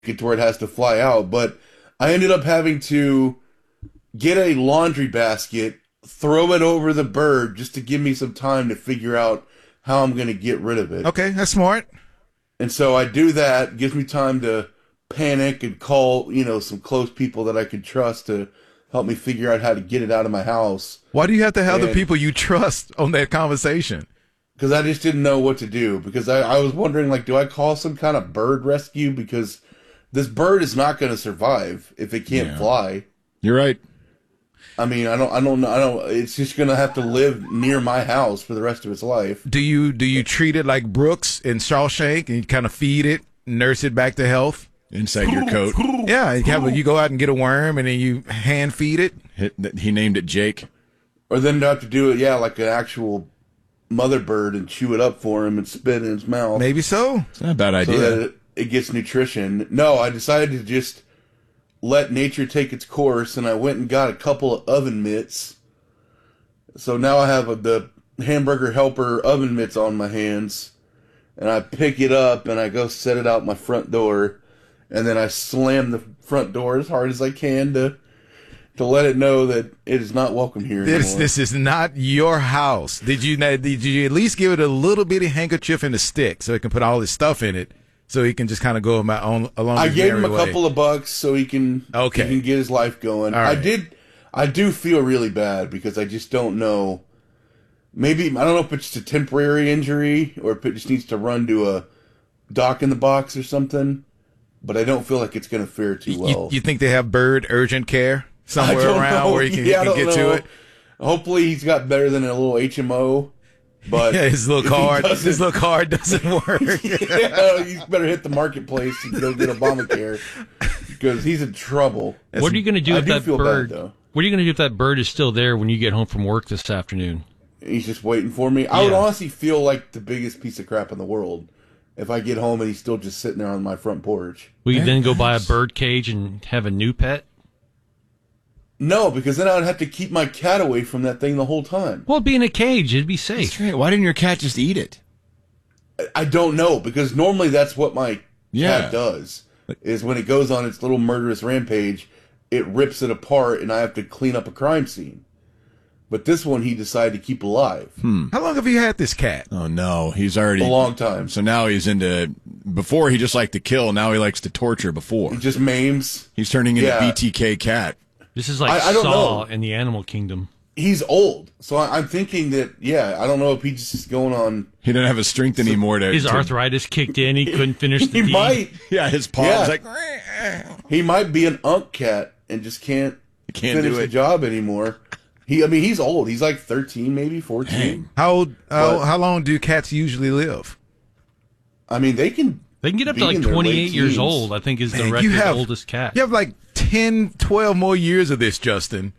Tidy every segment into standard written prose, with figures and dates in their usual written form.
it to where it has to fly out. But I ended up having to get a laundry basket, throw it over the bird just to give me some time to figure out how I'm going to get rid of it. Okay, that's smart. And so I do that, gives me time to panic and call, some close people that I could trust to help me figure out how to get it out of my house. Why do you have to have the people you trust on that conversation? Because I just didn't know what to do. Because I was wondering, do I call some kind of bird rescue? Because this bird is not going to survive if it can't fly. You're right. I mean, I don't know. It's just going to have to live near my house for the rest of its life. Do you treat it like Brooks in Shawshank and you kind of feed it, nurse it back to health? Inside your coat. Yeah, you go out and get a worm and then you hand feed it. He named it Jake. Or then to have to do it, like an actual mother bird and chew it up for him and spit in his mouth. Maybe so. It's not a bad idea. So that it gets nutrition. No, I decided to just let nature take its course, and I went and got a couple of oven mitts. So now I have the Hamburger Helper oven mitts on my hands, and I pick it up and I go set it out my front door, and then I slam the front door as hard as I can to let it know that it is not welcome here anymore. This is not your house. Did you at least give it a little bitty handkerchief and a stick so it can put all his stuff in it? So he can just kind of go along. I gave him a couple of bucks so he can get his life going. Right. I do feel really bad because I just don't know. Maybe I don't know if it's a temporary injury or if it just needs to run to a doc in the box or something. But I don't feel like it's going to fare too well. You think they have bird urgent care somewhere around where he can get to it? Hopefully he's got better than a little HMO. But his little card doesn't work. You better hit the marketplace and go get Obamacare because he's in trouble. What are you going to do if that bird? Bad, what are you going to do if that bird is still there when you get home from work this afternoon? He's just waiting for me. I would honestly feel like the biggest piece of crap in the world if I get home and he's still just sitting there on my front porch. Will you then go buy a bird cage and have a new pet? No, because then I would have to keep my cat away from that thing the whole time. Well, it'd be in a cage. It'd be safe. That's right. Why didn't your cat just eat it? I don't know, because normally that's what my cat does, is when it goes on its little murderous rampage, it rips it apart, and I have to clean up a crime scene. But this one he decided to keep alive. How long have you had this cat? Oh, no. He's already... A long time. So now he's into... Before, he just liked to kill. Now he likes to torture before. He just maims. He's turning into BTK cat. This is like I don't Saw know. in the animal kingdom. He's old, so I'm thinking that, I don't know if he's just going on... He doesn't have his strength anymore to... His arthritis kicked in. He couldn't finish the He deed. might. Yeah, his paws like... He might be an unk cat and just can't finish the job anymore. He's old. He's like 13, maybe 14. Dang. How long do cats usually live? I mean, they can get up to like 28 years old, I think, is the record oldest cat. You have like 10, 12 more years of this, Justin.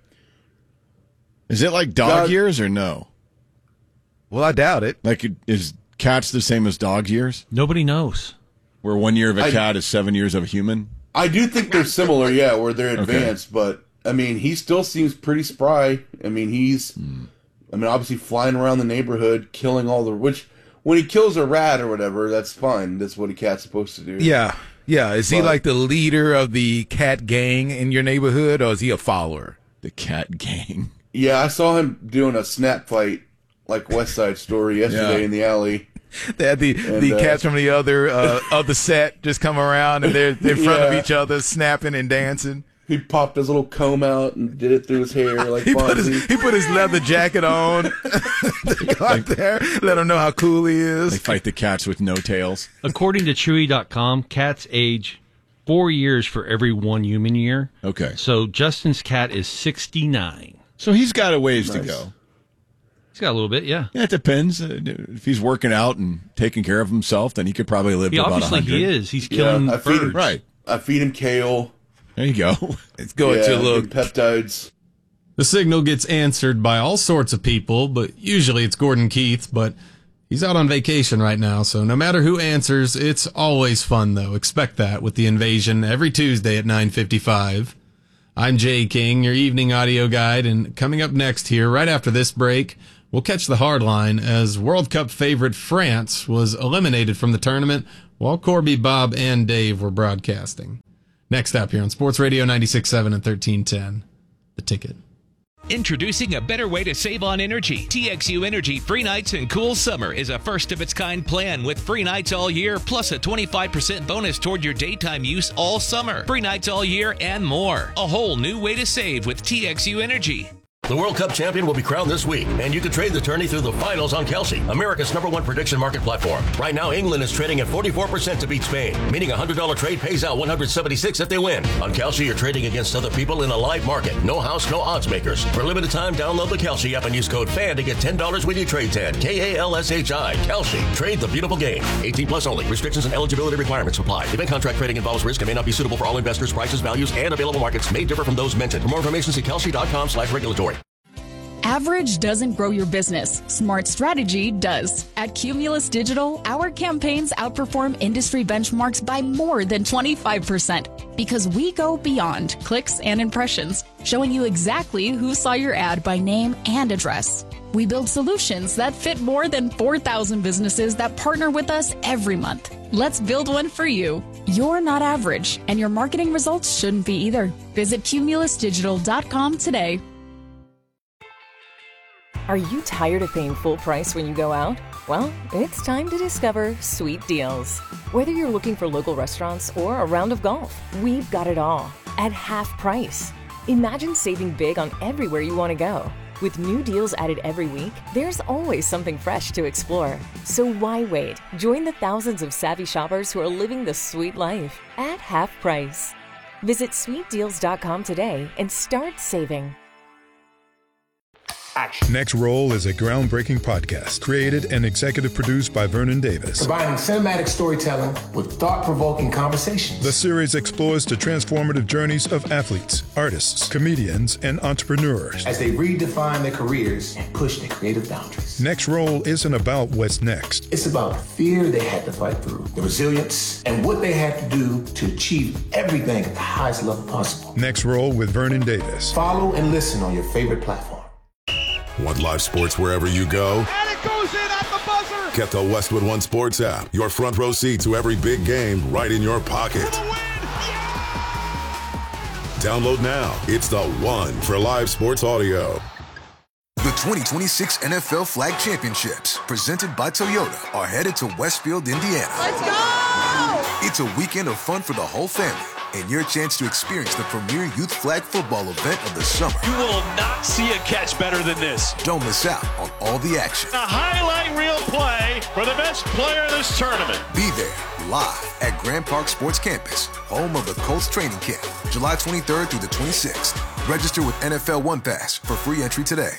Is it like dog years or no? Well, I doubt it. Like, is cats the same as dog years? Nobody knows. Where 1 year of a cat is 7 years of a human? I do think they're similar, where they're advanced, but, he still seems pretty spry. He's, obviously flying around the neighborhood, killing which, when he kills a rat or whatever, that's fine. That's what a cat's supposed to do. Yeah. Is he like the leader of the cat gang in your neighborhood, or is he a follower? The cat gang. Yeah, I saw him doing a snap fight, like West Side Story, yesterday in the alley. They had the cats from the other set just come around, and they're in front of each other, snapping and dancing. He popped his little comb out and did it through his hair like Fonzie. He put his leather jacket on. Go out there, let him know how cool he is. They fight the cats with no tails. According to Chewy.com, cats age 4 years for every 1 human year. Okay. So Justin's cat is 69. So he's got a ways to go. He's got a little bit, yeah. Yeah, it depends. If he's working out and taking care of himself, then he could probably live to about 100. Obviously he is. He's killing birds. Right. I feed him kale. There you go. It's going to look peptides. The signal gets answered by all sorts of people, but usually it's Gordon Keith, but he's out on vacation right now, so no matter who answers, it's always fun, though. Expect that with The Invasion every Tuesday at 9:55. I'm Jay King, your evening audio guide, and coming up next here, right after this break, We'll catch the hard line as World Cup favorite France was eliminated from the tournament while Corby, Bob, and Dave were broadcasting. Next up here on Sports Radio 96.7 and 1310, The Ticket. Introducing a better way to save on energy. TXU Energy Free Nights and Cool Summer is a first-of-its-kind plan with free nights all year, plus a 25% bonus toward your daytime use all summer. Free nights all year and more. A whole new way to save with TXU Energy. The World Cup champion will be crowned this week, and you can trade the tourney through the finals on Kalshi, America's #1 prediction market platform. Right now, England is trading at 44% to beat Spain, meaning a $100 trade pays out $176 if they win. On Kalshi, you're trading against other people in a live market. No house, no odds makers. For a limited time, download the Kalshi app and use code FAN to get $10 when you trade 10. KALSHI. Kalshi. Trade the beautiful game. 18 plus only. Restrictions and eligibility requirements apply. Event contract trading involves risk and may not be suitable for all investors. Prices, values, and available markets may differ from those mentioned. For more information, see kalshi.com/regulatory. Average doesn't grow your business. Smart strategy does. At Cumulus Digital, our campaigns outperform industry benchmarks by more than 25% because we go beyond clicks and impressions, showing you exactly who saw your ad by name and address. We build solutions that fit more than 4,000 businesses that partner with us every month. Let's build one for you. You're not average, and your marketing results shouldn't be either. Visit cumulusdigital.com today. Are you tired of paying full price when you go out? Well, it's time to discover Sweet Deals. Whether you're looking for local restaurants or a round of golf, we've got it all at half price. Imagine saving big on everywhere you want to go. With new deals added every week, there's always something fresh to explore. So why wait? Join the thousands of savvy shoppers who are living the sweet life at half price. Visit sweetdeals.com today and start saving. Next Roll is a groundbreaking podcast created and executive produced by Vernon Davis. Combining cinematic storytelling with thought-provoking conversations. The series explores the transformative journeys of athletes, artists, comedians, and entrepreneurs as they redefine their careers and push their creative boundaries. Next Roll isn't about what's next. It's about the fear they had to fight through, the resilience, and what they had to do to achieve everything at the highest level possible. Next Roll with Vernon Davis. Follow and listen on your favorite platform. Want live sports wherever you go? And it goes in at the buzzer! Get the Westwood One Sports app. Your front row seat to every big game right in your pocket. Download now. It's the one for live sports audio. The 2026 NFL Flag Championships, presented by Toyota, are headed to Westfield, Indiana. Let's go! It's a weekend of fun for the whole family and your chance to experience the premier youth flag football event of the summer. You will not see a catch better than this. Don't miss out on all the action. A highlight reel play for the best player in this tournament. Be there live at Grand Park Sports Campus, home of the Colts training camp, July 23rd through the 26th. Register with NFL One Pass for free entry today.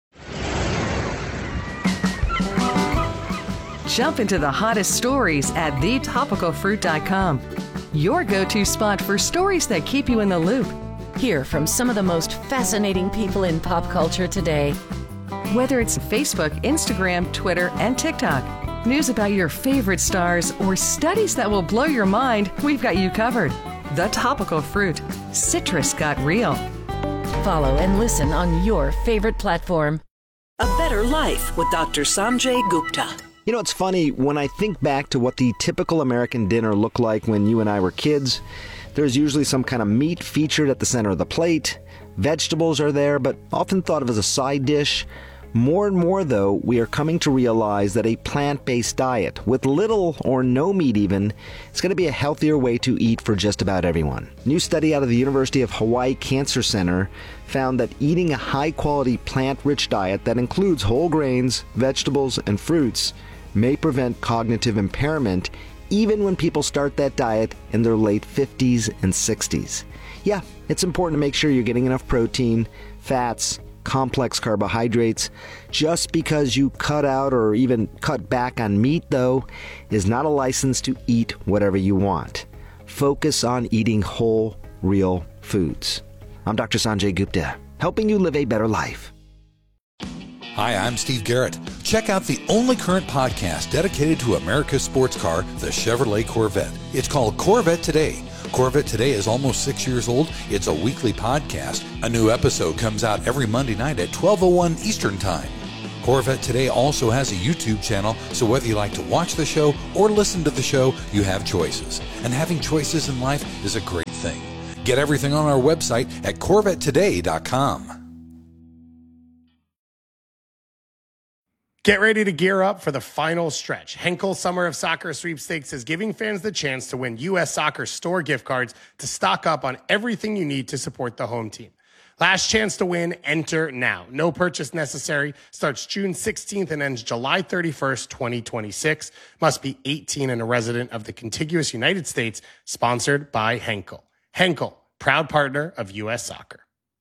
Jump into the hottest stories at thetopicalfruit.com. Your go-to spot for stories that keep you in the loop. Hear from some of the most fascinating people in pop culture today. Whether it's Facebook, Instagram, Twitter, and TikTok, news about your favorite stars, or studies that will blow your mind, we've got you covered. The Topical Fruit. Citrus got real. Follow and listen on your favorite platform. A Better Life with Dr. Sanjay Gupta. You know, it's funny, when I think back to what the typical American dinner looked like when you and I were kids, there's usually some kind of meat featured at the center of the plate. Vegetables are there, but often thought of as a side dish. More and more, though, we are coming to realize that a plant-based diet, with little or no meat even, is going to be a healthier way to eat for just about everyone. A new study out of the University of Hawaii Cancer Center found that eating a high-quality plant-rich diet that includes whole grains, vegetables, and fruits may prevent cognitive impairment even when people start that diet in their late 50s and 60s. Yeah, it's important to make sure you're getting enough protein, fats, complex carbohydrates. Just because you cut out or even cut back on meat, though, is not a license to eat whatever you want. Focus on eating whole, real foods. I'm Dr. Sanjay Gupta, helping you live a better life. Hi, I'm Steve Garrett. Check out the only current podcast dedicated to America's sports car, the Chevrolet Corvette. It's called Corvette Today. Corvette Today is almost 6 years old. It's a weekly podcast. A new episode comes out every Monday night at 12:01 Eastern Time. Corvette Today also has a YouTube channel, so whether you like to watch the show or listen to the show, you have choices. And having choices in life is a great thing. Get everything on our website at CorvetteToday.com. Get ready to gear up for the final stretch. Henkel Summer of Soccer Sweepstakes is giving fans the chance to win U.S. Soccer store gift cards to stock up on everything you need to support the home team. Last chance to win, enter now. No purchase necessary. Starts June 16th and ends July 31st, 2026. Must be 18 and a resident of the contiguous United States. Sponsored by Henkel. Henkel, proud partner of U.S. Soccer.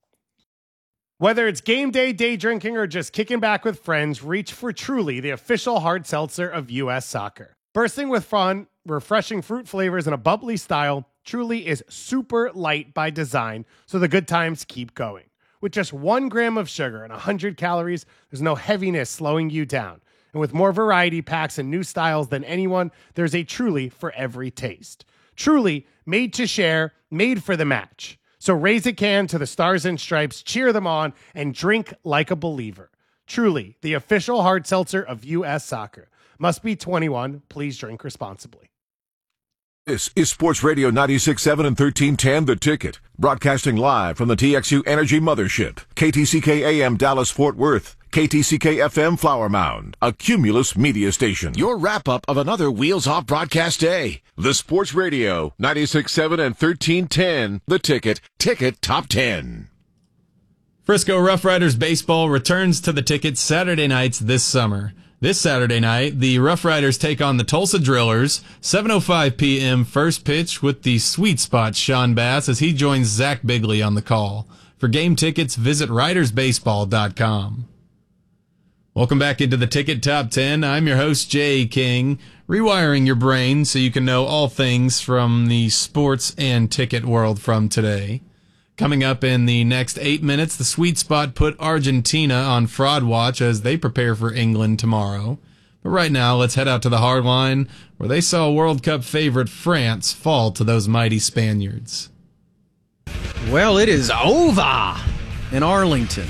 Whether it's game day, day drinking, or just kicking back with friends, reach for Truly, the official hard seltzer of U.S. Soccer. Bursting with fun, refreshing fruit flavors, and a bubbly style, Truly is super light by design, so the good times keep going. With just 1 gram of sugar and 100 calories, there's no heaviness slowing you down. And with more variety packs and new styles than anyone, there's a Truly for every taste. Truly, made to share, made for the match. So raise a can to the Stars and Stripes, cheer them on, and drink like a believer. Truly, the official hard seltzer of U.S. Soccer. Must be 21. Please drink responsibly. This is Sports Radio 96.7 and 1310 The Ticket. Broadcasting live from the TXU Energy Mothership. KTCK AM Dallas Fort Worth. KTCK FM Flower Mound. A Cumulus media station. Your wrap-up of another Wheels Off broadcast day. The Sports Radio 96.7 and 1310 The Ticket. Ticket Top 10. Frisco Rough Riders baseball returns to the Ticket Saturday nights this summer. This Saturday night, the Rough Riders take on the Tulsa Drillers, 7:05 p.m. first pitch with the Sweet Spot Sean Bass as he joins Zach Bigley on the call. For game tickets, visit ridersbaseball.com. Welcome back into the Ticket Top 10. I'm your host, Jay King, rewiring your brain so you can know all things from the sports and ticket world from today. Coming up in the next 8 minutes, the Sweet Spot put Argentina on fraud watch as they prepare for England tomorrow. But right now, let's head out to the hard line where they saw World Cup favorite France fall to those mighty Spaniards. Well, it is over in Arlington.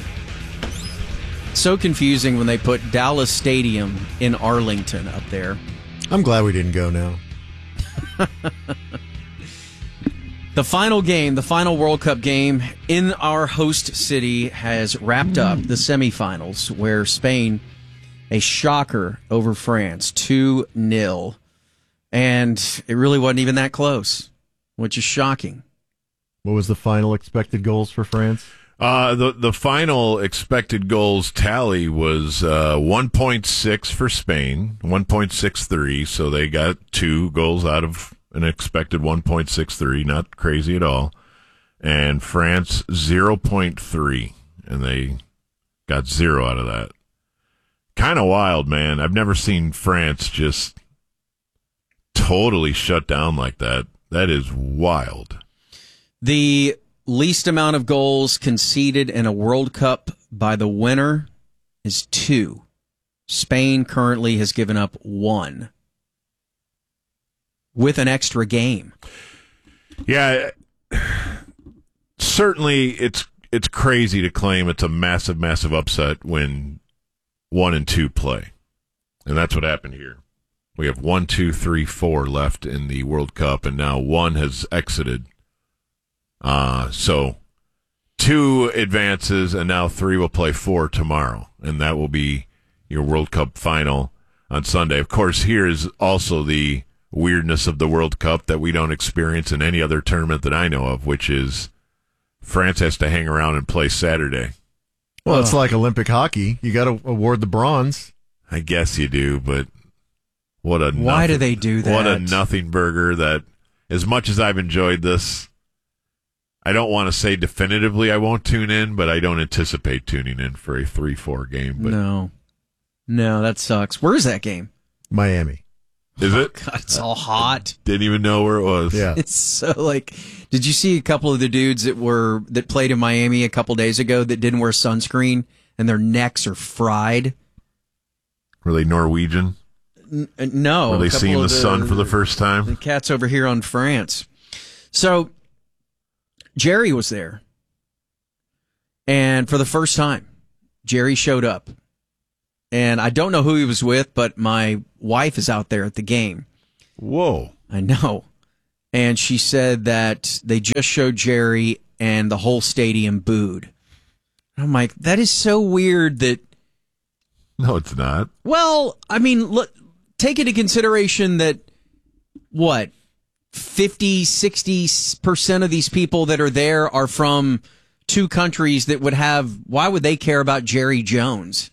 So confusing when they put Dallas Stadium in Arlington up there. I'm glad we didn't go now. The final game, the final World Cup game in our host city has wrapped up the semifinals where Spain, a shocker over France, 2-0. And it really wasn't even that close, which is shocking. What was the final expected goals for France? The final expected goals tally was 1.6 for Spain, 1.63, so they got 2 goals out of an expected 1.63, not crazy at all. And France 0.3, and they got 0 out of that. Kind of wild, man. I've never seen France just totally shut down like that. That is wild. The least amount of goals conceded in a World Cup by the winner is 2. Spain currently has given up 1 with an extra game. Yeah, certainly it's crazy to claim it's a massive, massive upset when 1 and 2 play. And that's what happened here. We have 1, 2, 3, 4 left in the World Cup, and now 1 has exited. So 2 advances, and now 3 will play 4 tomorrow, and that will be your World Cup final on Sunday. Of course, here is also the weirdness of the World Cup that we don't experience in any other tournament that I know of, which is France has to hang around and play Saturday. Well, it's like Olympic hockey. You got to award the bronze. I guess you do, but why do they do that? What a nothing burger that, as much as I've enjoyed this, I don't want to say definitively I won't tune in, but I don't anticipate tuning in for a 3-4 game. But No, that sucks. Where is that game? Miami. Is it? God, it's all hot. Didn't even know where it was. Yeah. It's so did you see a couple of the dudes that played in Miami a couple days ago that didn't wear sunscreen and their necks are fried? Were they Norwegian? No. Were they seeing the sun for the first time? The cats over here on France. So Jerry was there. And for the first time, Jerry showed up and I don't know who he was with, but my wife is out there at the game. Whoa. I know. And she said that they just showed Jerry and the whole stadium booed. I'm like, that is so weird that... No, it's not. Well, I mean, look, take into consideration that, 50, 60% of these people that are there are from two countries that would have... Why would they care about Jerry Jones?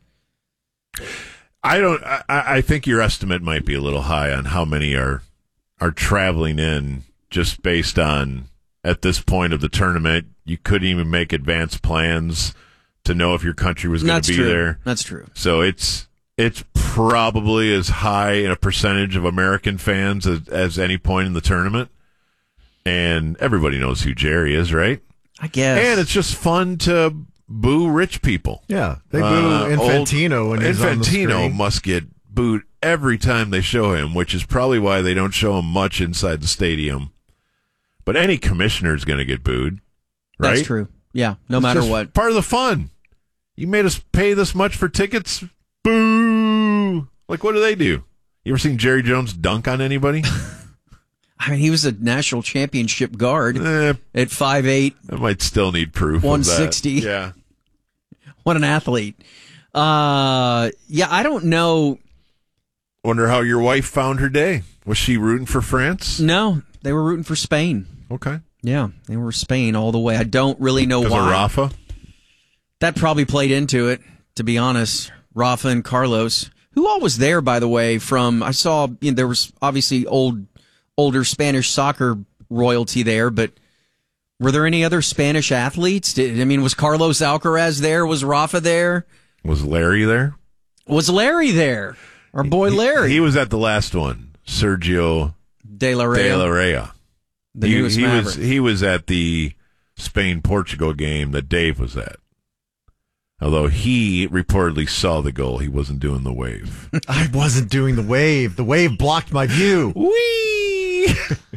I think your estimate might be a little high on how many are traveling in just based on, at this point of the tournament, you couldn't even make advanced plans to know if your country was going to be there. That's true. So it's probably as high in a percentage of American fans as any point in the tournament. And everybody knows who Jerry is, right? I guess. And it's just fun to boo rich people. Yeah, they boo Infantino when he's on the screen. Infantino must get booed every time they show him, which is probably why they don't show him much inside the stadium. But any commissioner is going to get booed, right? That's true. Yeah, no matter what. Part of the fun. You made us pay this much for tickets? Boo! Like, what do they do? You ever seen Jerry Jones dunk on anybody? I mean, he was a national championship guard at 5'8". I might still need proof 160. Of that. Yeah. What an athlete. I don't know. Wonder how your wife found her day. Was she rooting for France? No, they were rooting for Spain. Okay. Yeah, they were Spain all the way. I don't really know why. Because of Rafa? That probably played into it, to be honest. Rafa and Carlos. Who all was there, by the way, from... I saw there was obviously older Spanish soccer royalty there, but were there any other Spanish athletes? Was Carlos Alcaraz there? Was Rafa there? Was Larry there? Was Larry there? Our boy Larry. He was at the last one. Sergio De La Rea. The newest Maverick. He was at the Spain-Portugal game that Dave was at. Although he reportedly saw the goal. He wasn't doing the wave. I wasn't doing the wave. The wave blocked my view. Whee!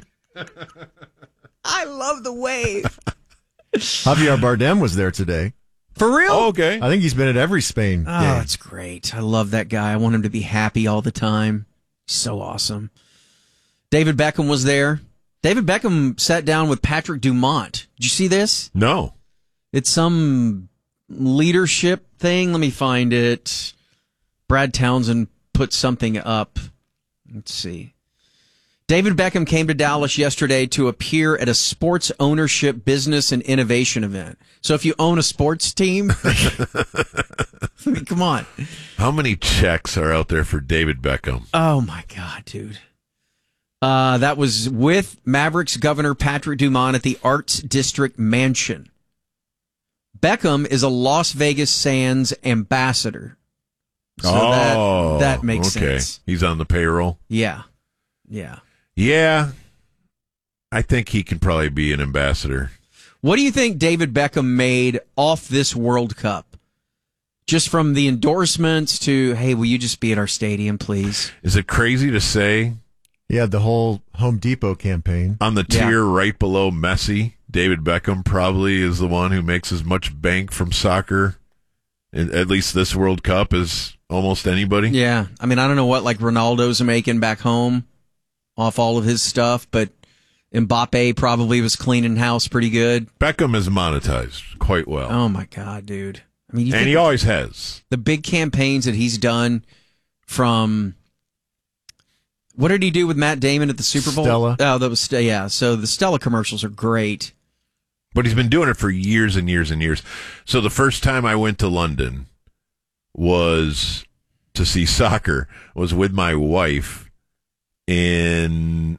I love the wave. Javier Bardem was there today. For real? Oh, okay. I think he's been at every Spain game. Oh, that's great. I love that guy. I want him to be happy all the time. So awesome. David Beckham was there. David Beckham sat down with Patrick Dumont. Did you see this? No. It's some leadership thing. Let me find it. Brad Townsend put something up. Let's see. David Beckham came to Dallas yesterday to appear at a sports ownership, business, and innovation event. So if you own a sports team, I mean, come on. How many checks are out there for David Beckham? Oh, my God, dude. That was with Mavericks Governor Patrick Dumont at the Arts District Mansion. Beckham is a Las Vegas Sands ambassador. So that makes sense. He's on the payroll? Yeah. Yeah. I think he can probably be an ambassador. What do you think David Beckham made off this World Cup? Just from the endorsements to, hey, will you just be at our stadium, please? Is it crazy to say? He had the whole Home Depot campaign. On the tier right below Messi, David Beckham probably is the one who makes as much bank from soccer, at least this World Cup, as almost anybody. Yeah. I mean, I don't know what like Ronaldo's making back home off all of his stuff, but Mbappe probably was cleaning house pretty good. Beckham is monetized quite well. Oh, my God, dude. I mean, and he always has. The big campaigns that he's done from... What did he do with Matt Damon at the Super Bowl? Stella. Oh, that was So the Stella commercials are great. But he's been doing it for years and years and years. So the first time I went to London was to see soccer, was with my wife in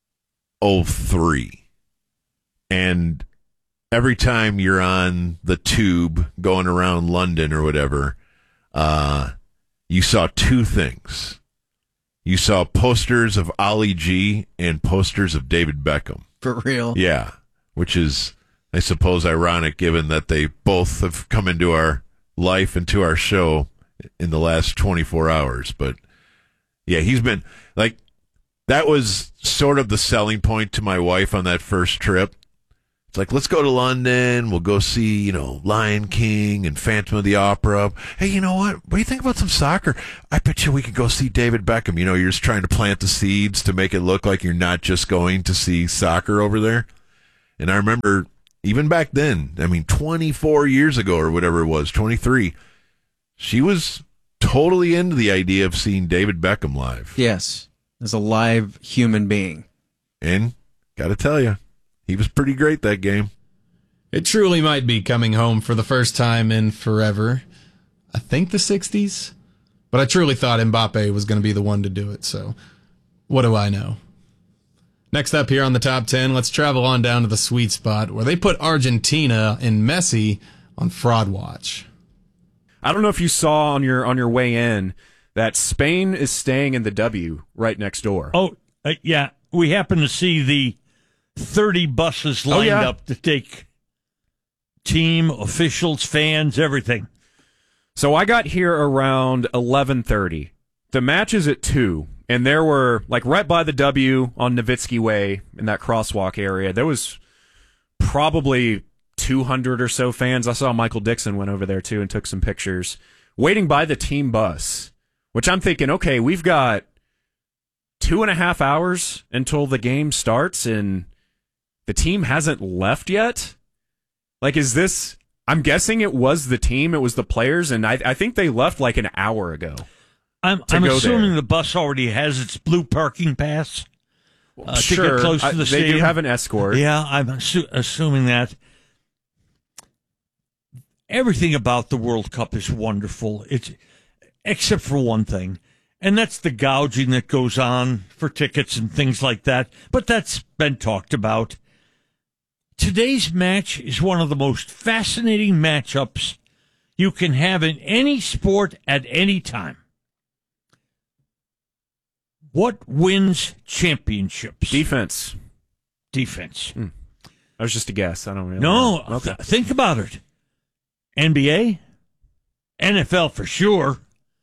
2003. And every time you're on the tube going around London or whatever, you saw two things. You saw posters of Ali G and posters of David Beckham. For real? Yeah, which is, I suppose, ironic given that they both have come into our life and to our show in the last 24 hours. But, yeah, he's been, like, that was sort of the selling point to my wife on that first trip, It's like, let's go to London. We'll go see, Lion King and Phantom of the Opera. Hey, you know what? What do you think about some soccer? I bet you we could go see David Beckham. You're just trying to plant the seeds to make it look like you're not just going to see soccer over there. And I remember even back then, 24 years ago or whatever it was, 23, she was totally into the idea of seeing David Beckham live. Yes, as a live human being. And got to tell you, he was pretty great that game. It truly might be coming home for the first time in forever. I think the 60s. But I truly thought Mbappe was going to be the one to do it, so what do I know? Next up here on the top 10, let's travel on down to the sweet spot where they put Argentina and Messi on fraud watch. I don't know if you saw on your way in that Spain is staying in the W right next door. Oh, yeah. We happen to see the 30 buses lined up to take team, officials, fans, everything. So I got here around 11:30. The match is at 2, and there were, right by the W on Nowitzki Way in that crosswalk area, there was probably 200 or so fans. I saw Michael Dixon went over there, too, and took some pictures, waiting by the team bus, which I'm thinking, okay, we've got 2.5 hours until the game starts, and the team hasn't left yet? Is this... I'm guessing it was the team, it was the players, and I think they left an hour ago. I'm assuming the bus already has its blue parking pass to get close to the stadium. They do have an escort. Yeah, I'm assuming that. Everything about the World Cup is wonderful, except for one thing, and that's the gouging that goes on for tickets and things like that, but that's been talked about. Today's match is one of the most fascinating matchups you can have in any sport at any time. What wins championships? Defense. That was just a guess. I don't really know. No, okay. Think about it. NBA, NFL for sure.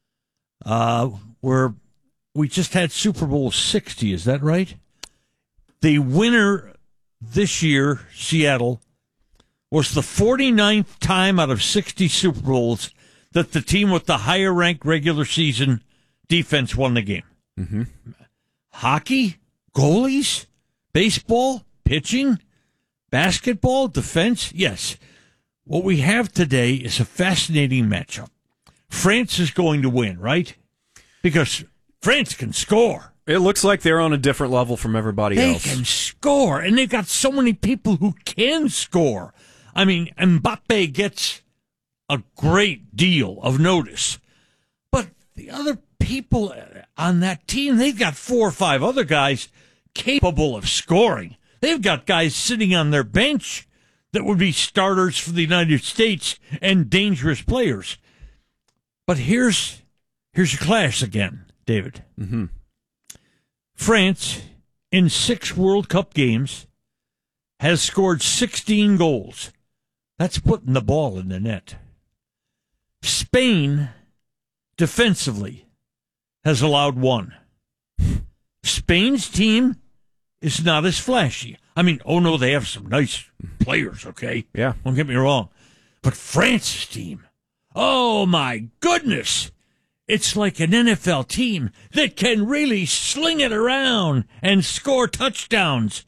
Where we just had Super Bowl 60, is that right? The winner this year, Seattle, was the 49th time out of 60 Super Bowls that the team with the higher ranked regular season defense won the game. Mm-hmm. Hockey, goalies, baseball, pitching, basketball, defense. Yes. What we have today is a fascinating matchup. France is going to win, right? Because France can score. It looks like they're on a different level from everybody else. They can score, and they've got so many people who can score. Mbappe gets a great deal of notice. But the other people on that team, they've got 4 or 5 other guys capable of scoring. They've got guys sitting on their bench that would be starters for the United States and dangerous players. But here's your clash again, David. Mm-hmm. France, in 6 World Cup games, has scored 16 goals. That's putting the ball in the net. Spain, defensively, has allowed 1. Spain's team is not as flashy. They have some nice players, okay? Yeah. Don't get me wrong. But France's team, oh my goodness! It's like an NFL team that can really sling it around and score touchdowns.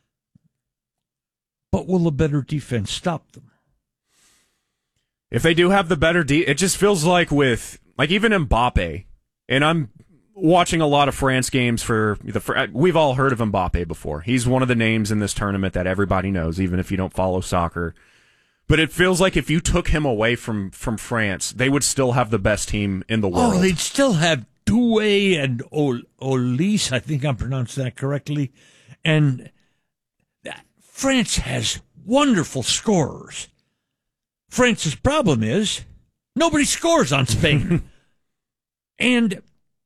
But will a better defense stop them? If they do have the better it just feels like with even Mbappe, and I'm watching a lot of France games we've all heard of Mbappe before. He's one of the names in this tournament that everybody knows, even if you don't follow soccer. But it feels like if you took him away from France, they would still have the best team in the world. Oh, they'd still have Doué and Olise, I think I'm pronouncing that correctly. And France has wonderful scorers. France's problem is nobody scores on Spain. And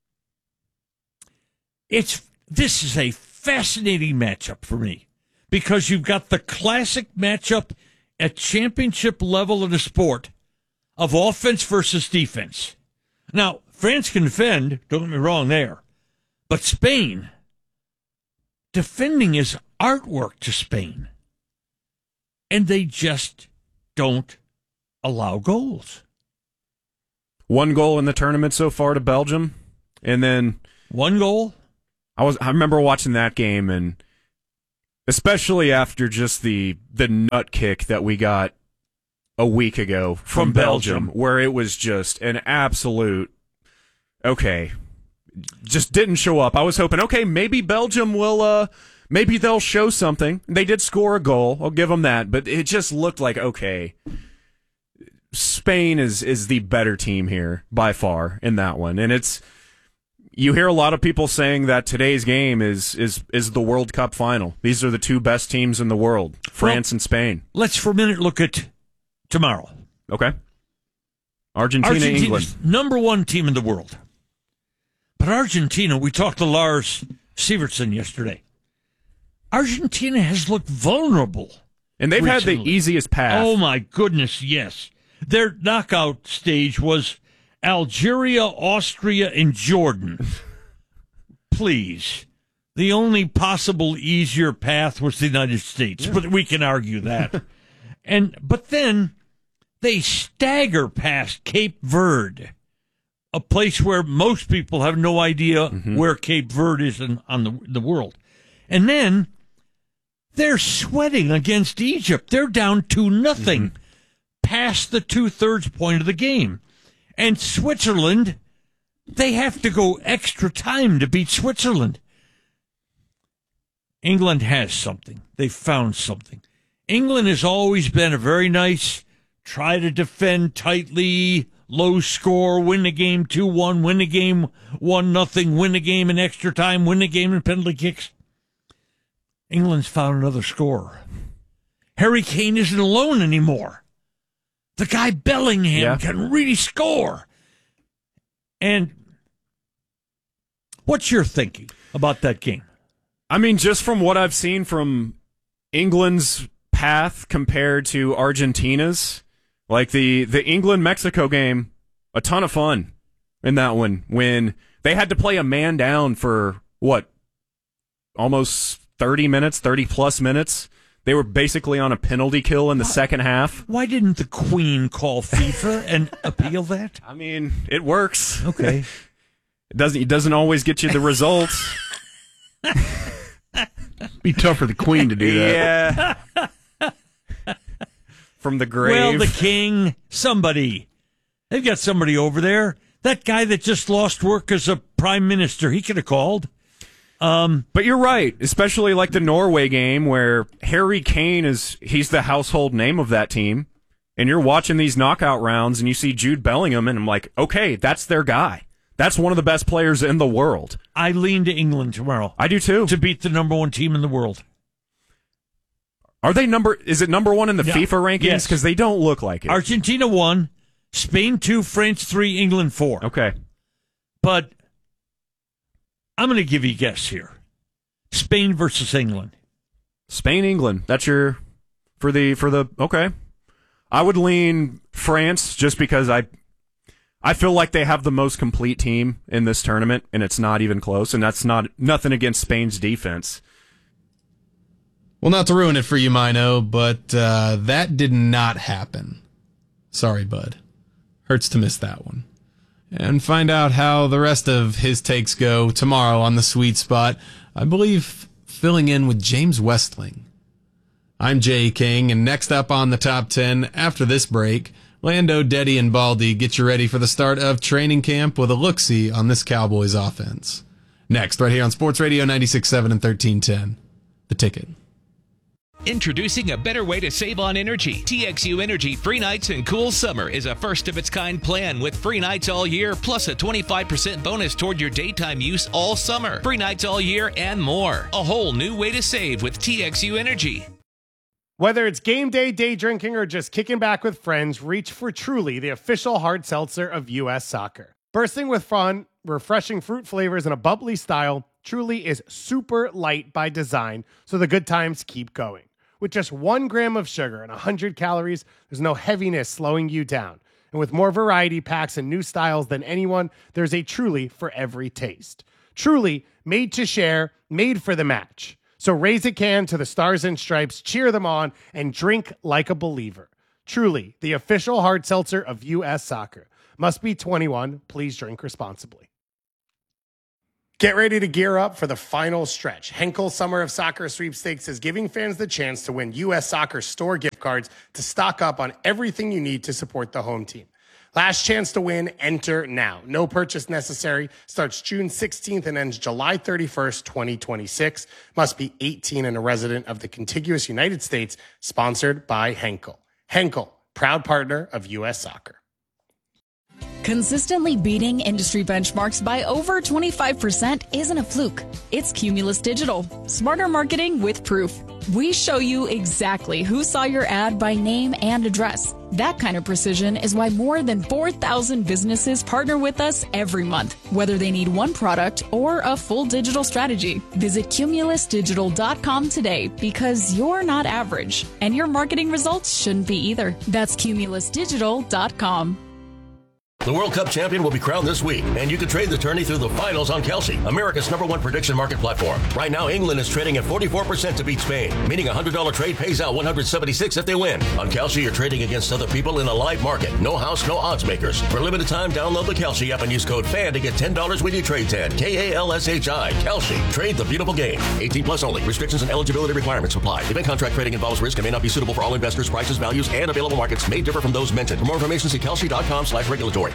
this is a fascinating matchup for me because you've got the classic matchup at championship level of the sport of offense versus defense. Now, France can defend, don't get me wrong there, but Spain, defending is artwork to Spain. and they just don't allow goals. 1 goal in the tournament so far to Belgium, and then 1 goal. I remember watching that game, and especially after just the nut kick that we got a week ago from Belgium, where it was just an absolute just didn't show up. I was hoping, maybe Belgium will, maybe they'll show something. They did score a goal. I'll give them that, but it just looked like, Spain is the better team here by far in that one. And you hear a lot of people saying that today's game is the World Cup final. These are the 2 best teams in the world, France and Spain. Let's for a minute look at tomorrow. Okay. Argentina, England. Number 1 team in the world. But Argentina, we talked to Lars Sivertsen yesterday. Argentina has looked vulnerable. And they've had the easiest path. Oh, my goodness, yes. Their knockout stage was Algeria, Austria, and Jordan. Please. The only possible easier path was the United States, but we can argue that. But then they stagger past Cape Verde, a place where most people have no idea where Cape Verde is on the world. And then they're sweating against Egypt. They're down 2-0 past the 2/3 point of the game. And Switzerland, they have to go extra time to beat Switzerland. England has something. They found something. England has always been a very nice, try to defend tightly, low score, win the game 2-1, win the game 1-0, win the game in extra time, win the game in penalty kicks. England's found another scorer. Harry Kane isn't alone anymore. The guy Bellingham can really score. And what's your thinking about that game? I mean, just from what I've seen from England's path compared to Argentina's, like the England-Mexico game, a ton of fun in that one when they had to play a man down for, almost 30-plus minutes. They were basically on a penalty kill in the second half. Why didn't the Queen call FIFA and appeal that? I mean, it works. Okay. It doesn't always get you the results. Be tough for the Queen to do that. Yeah. From the grave. Well, the King, somebody. They've got somebody over there. That guy that just lost work as a prime minister, he could have called. But you're right, especially like the Norway game where Harry Kane he's the household name of that team. And you're watching these knockout rounds and you see Jude Bellingham and I'm like, okay, that's their guy. That's one of the best players in the world. I lean to England tomorrow. I do too. To beat the number 1 team in the world. Are they is it number 1 in the FIFA rankings? Yes. Because they don't look like it. Argentina 1, Spain 2, France 3, England 4. Okay. But I'm going to give you a guess here. Spain versus England. Spain, England. That's your for the okay. I would lean France just because I feel like they have the most complete team in this tournament, and it's not even close. And that's nothing against Spain's defense. Well, not to ruin it for you, Mino, but that did not happen. Sorry, bud. Hurts to miss that one. And find out how the rest of his takes go tomorrow on the Sweet Spot. I believe filling in with James Westling. I'm Jay King, and next up on the Top 10 after this break, Lando, Deddy, and Baldy get you ready for the start of training camp with a look-see on this Cowboys offense. Next, right here on Sports Radio 96.7 and 1310. The Ticket. Introducing a better way to save on energy. TXU Energy Free Nights and Cool Summer is a first-of-its-kind plan with free nights all year, plus a 25% bonus toward your daytime use all summer. Free nights all year and more. A whole new way to save with TXU Energy. Whether it's game day, day drinking, or just kicking back with friends, reach for Truly, the official hard seltzer of U.S. Soccer. Bursting with fun, refreshing fruit flavors, and a bubbly style, Truly is super light by design, so the good times keep going. With just 1 gram of sugar and 100 calories, there's no heaviness slowing you down. And with more variety packs and new styles than anyone, there's a Truly for every taste. Truly, made to share, made for the match. So raise a can to the Stars and Stripes, cheer them on, and drink like a believer. Truly, the official hard seltzer of U.S. Soccer. Must be 21. Please drink responsibly. Get ready to gear up for the final stretch. Henkel Summer of Soccer Sweepstakes is giving fans the chance to win U.S. Soccer store gift cards to stock up on everything you need to support the home team. Last chance to win, enter now. No purchase necessary. Starts June 16th and ends July 31st, 2026. Must be 18 and a resident of the contiguous United States. Sponsored by Henkel. Henkel, proud partner of U.S. Soccer. Consistently beating industry benchmarks by over 25% isn't a fluke. It's Cumulus Digital. Smarter marketing with proof. We show you exactly who saw your ad by name and address. That kind of precision is why more than 4,000 businesses partner with us every month, whether they need one product or a full digital strategy. Visit cumulusdigital.com today because you're not average, and your marketing results shouldn't be either. That's cumulusdigital.com. The World Cup champion will be crowned this week, and you can trade the tourney through the finals on Kalshi, America's #1 prediction market platform. Right now, England is trading at 44% to beat Spain, meaning a $100 trade pays out $176 if they win. On Kalshi, you're trading against other people in a live market. No house, no odds makers. For a limited time, download the Kalshi app and use code FAN to get $10 when you trade 10. KALSHI. Kalshi. Trade the beautiful game. 18 plus only. Restrictions and eligibility requirements apply. Event contract trading involves risk and may not be suitable for all investors. Prices, values, and available markets may differ from those mentioned. For more information, see kalshi.com/regulatory.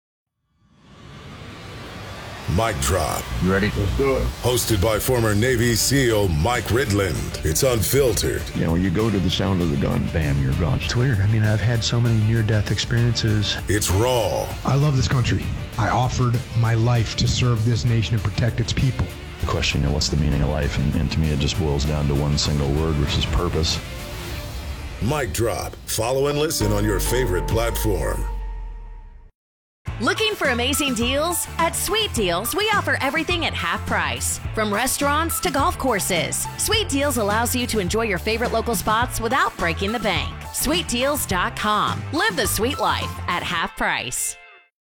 Mic Drop. You ready? Let's do it. Hosted by former Navy SEAL Mike Ridland. It's unfiltered. You know, when you go to the sound of the gun, bam, you're gone. It's weird. I mean, I've had so many near-death experiences. It's raw. I love this country. I offered my life to serve this nation and protect its people. The question, you know, what's the meaning of life? And to me, it just boils down to one single word, which is purpose. Mic Drop. Follow and listen on your favorite platform. Looking for amazing deals? At Sweet Deals, we offer everything at half price. From restaurants to golf courses, Sweet Deals allows you to enjoy your favorite local spots without breaking the bank. SweetDeals.com. Live the sweet life at half price.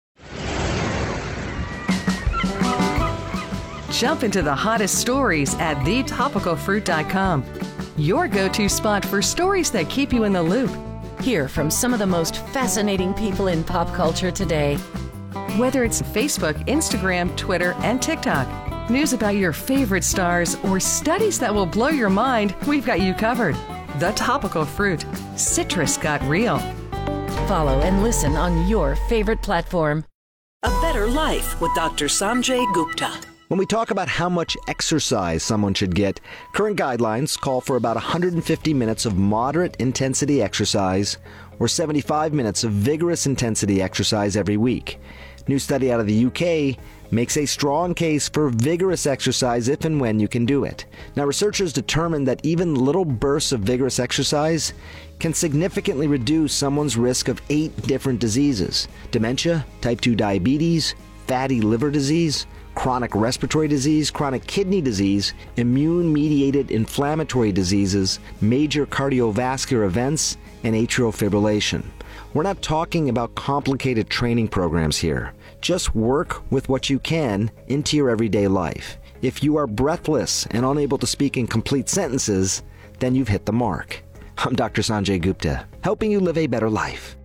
Jump into the hottest stories at thetopicalfruit.com. Your go-to spot for stories that keep you in the loop. Hear from some of the most fascinating people in pop culture today. Whether it's Facebook, Instagram, Twitter, and TikTok, news about your favorite stars, or studies that will blow your mind, we've got you covered. The Topical Fruit. Citrus got real. Follow and listen on your favorite platform. A Better Life with Dr. Sanjay Gupta. When we talk about how much exercise someone should get, current guidelines call for about 150 minutes of moderate intensity exercise or 75 minutes of vigorous intensity exercise every week. New study out of the UK makes a strong case for vigorous exercise if and when you can do it. Now, researchers determined that even little bursts of vigorous exercise can significantly reduce someone's risk of 8 different diseases: dementia, type 2 diabetes, fatty liver disease, chronic respiratory disease, chronic kidney disease, immune-mediated inflammatory diseases, major cardiovascular events, and atrial fibrillation. We're not talking about complicated training programs here. Just work with what you can into your everyday life. If you are breathless and unable to speak in complete sentences, then you've hit the mark. I'm Dr. Sanjay Gupta, helping you live a better life.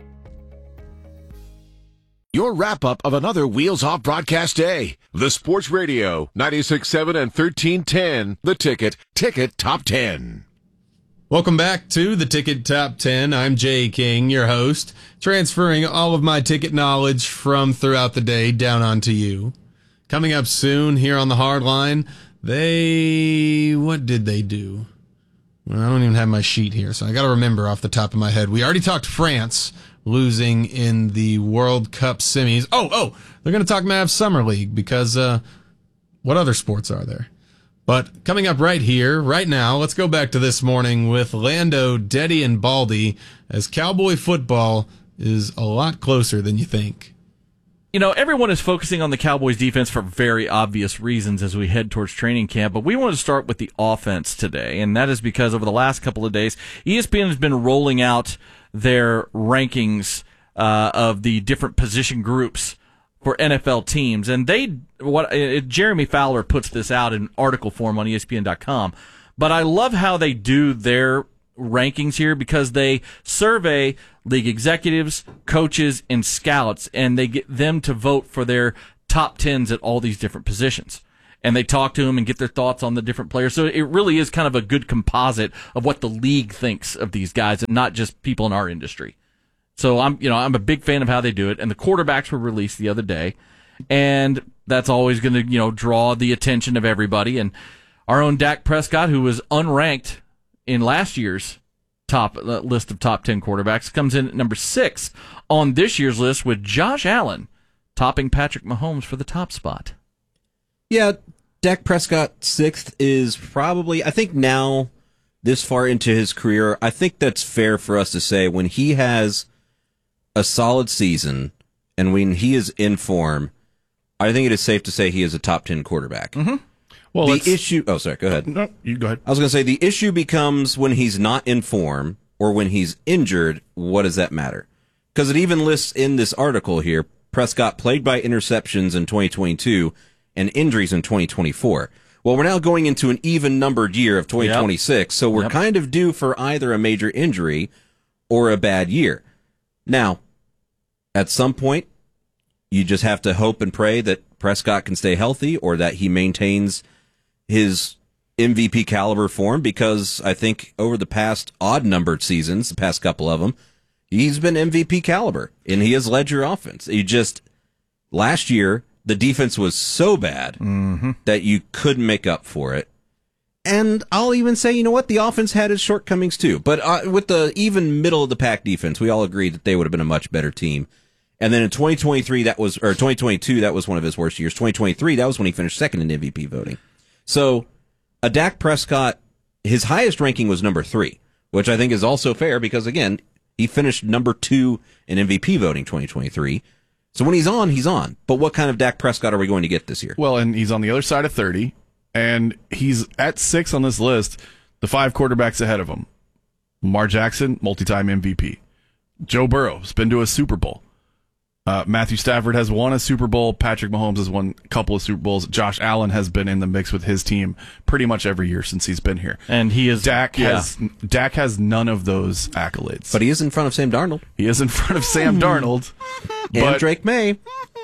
Your wrap-up of another Wheels Off broadcast day. The Sports Radio, 96.7 and 1310. The Ticket Top 10. Welcome back to the Ticket Top 10. I'm Jay King, your host, transferring all of my ticket knowledge from throughout the day down onto you. Coming up soon here on the Hard Line, what did they do? Well, I don't even have my sheet here, so I got to remember off the top of my head. We already talked France losing in the World Cup semis. Oh, they're going to talk Mavs Summer League because what other sports are there? But coming up right here, right now, let's go back to this morning with Lando, Deddy, and Baldy, as Cowboy football is a lot closer than you think. You know, everyone is focusing on the Cowboys defense for very obvious reasons as we head towards training camp, but we want to start with the offense today, and that is because over the last couple of days, ESPN has been rolling out their rankings of the different position groups for NFL teams. And Jeremy Fowler puts this out in article form on ESPN.com. But I love how they do their rankings here because they survey league executives, coaches, and scouts, and they get them to vote for their top 10s at all these different positions. And they talk to them and get their thoughts on the different players. So it really is kind of a good composite of what the league thinks of these guys and not just people in our industry. So I'm a big fan of how they do it. And the quarterbacks were released the other day, and that's always going to, draw the attention of everybody. And our own Dak Prescott, who was unranked in last year's top list of top 10 quarterbacks, comes in at number 6 on this year's list with Josh Allen topping Patrick Mahomes for the top spot. Yeah, Dak Prescott 6th is probably, I think now, this far into his career, I think that's fair for us to say when he has a solid season and when he is in form, I think it is safe to say he is a top 10 quarterback. Mm-hmm. Well, the issue... Oh, sorry, go ahead. No, you go ahead. I was going to say, the issue becomes when he's not in form or when he's injured, what does that matter? Because it even lists in this article here, Prescott played by interceptions in 2022 and injuries in 2024. Well, we're now going into an even-numbered year of 2026, so we're kind of due for either a major injury or a bad year. Now, at some point, you just have to hope and pray that Prescott can stay healthy or that he maintains his MVP caliber form, because I think over the past odd-numbered seasons, the past couple of them, he's been MVP caliber, and he has led your offense. Last year, the defense was so bad that you couldn't make up for it. And I'll even say, the offense had its shortcomings too. But with the even middle-of-the-pack defense, we all agreed that they would have been a much better team. And then in 2022, that was one of his worst years. 2023, that was when he finished second in MVP voting. So, a Dak Prescott, his highest ranking was number 3, which I think is also fair because, again, he finished number 2 in MVP voting 2023. So when he's on, he's on. But what kind of Dak Prescott are we going to get this year? Well, and he's on the other side of 30, and he's at 6 on this list, the 5 quarterbacks ahead of him. Lamar Jackson, multi-time MVP. Joe Burrow has been to a Super Bowl. Matthew Stafford has won a Super Bowl. Patrick Mahomes has won a couple of Super Bowls. Josh Allen has been in the mix with his team pretty much every year since he's been here. And he is Dak has none of those accolades. But he is in front of Sam Darnold. He is in front of Sam Darnold. And Drake May.